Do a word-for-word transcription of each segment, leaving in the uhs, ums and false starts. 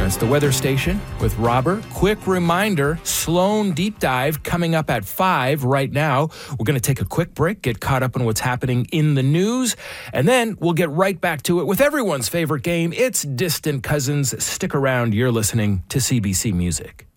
It's the Weather Station with Robert. Quick reminder, Sloan Deep Dive coming up at five right now. We're going to take a quick break, get caught up on what's happening in the news, and then we'll get right back to it with everyone's favorite game. It's Distant Cousins. Stick around. You're listening to C B C Music.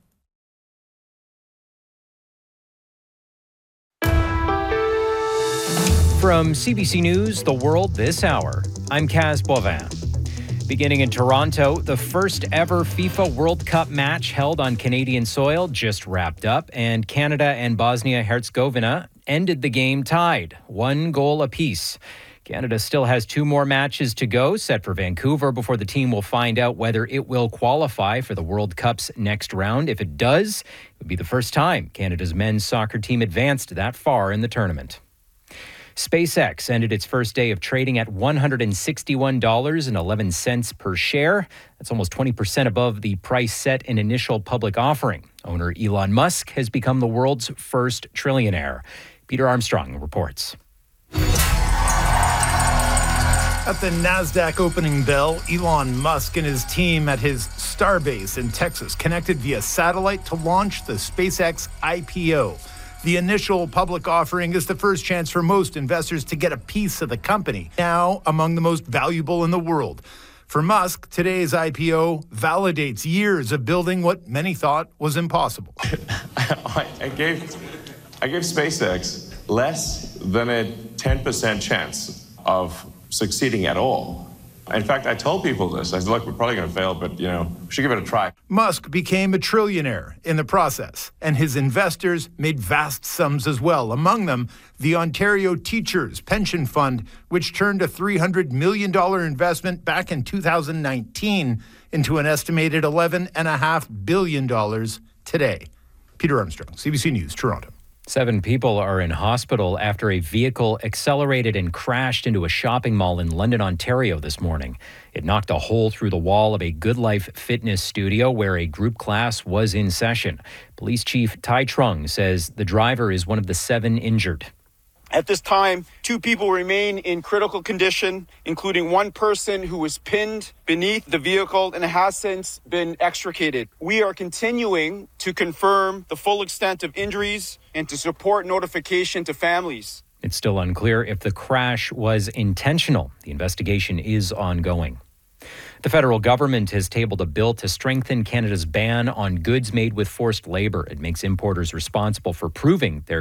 From C B C News, The World This Hour, I'm Kaz Boivin. Beginning in Toronto, the first ever FIFA World Cup match held on Canadian soil just wrapped up, and Canada and Bosnia-Herzegovina ended the game tied, one goal apiece. Canada still has two more matches to go, set for Vancouver, before the team will find out whether it will qualify for the World Cup's next round. If it does, it would be the first time Canada's men's soccer team advanced that far in the tournament. SpaceX ended its first day of trading at one hundred sixty-one dollars and eleven cents per share. That's almost twenty percent above the price set in initial public offering. Owner Elon Musk has become the world's first trillionaire. Peter Armstrong reports. At the NASDAQ opening bell, Elon Musk and his team at his Starbase in Texas connected via satellite to launch the SpaceX I P O. The initial public offering is the first chance for most investors to get a piece of the company, now among the most valuable in the world. For Musk, today's I P O validates years of building what many thought was impossible. I, I gave I gave SpaceX less than a ten percent chance of succeeding at all. In fact, I told people this. I said, look, we're probably going to fail, but, you know, we should give it a try. Musk became a trillionaire in the process, and his investors made vast sums as well. Among them, the Ontario Teachers Pension Fund, which turned a three hundred million dollars investment back in two thousand nineteen into an estimated eleven point five billion dollars today. Peter Armstrong, C B C News, Toronto. Seven people are in hospital after a vehicle accelerated and crashed into a shopping mall in London, Ontario this morning. It knocked a hole through the wall of a Good Life fitness studio where a group class was in session. Police Chief Tai Trung says the driver is one of the seven injured. At this time, two people remain in critical condition, including one person who was pinned beneath the vehicle and has since been extricated. We are continuing to confirm the full extent of injuries and to support notification to families. It's still unclear if the crash was intentional. The investigation is ongoing. The federal government has tabled a bill to strengthen Canada's ban on goods made with forced labor. It makes importers responsible for proving their